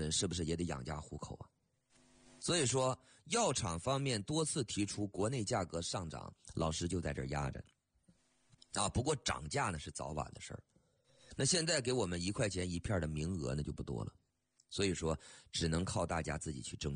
人是不是也得养家糊口啊？所以说，药厂方面多次提出国内价格上涨，老师就在这儿压着啊。不过涨价呢是早晚的事儿，那现在给我们1块钱一片的名额那就不多了，所以说只能靠大家自己去争。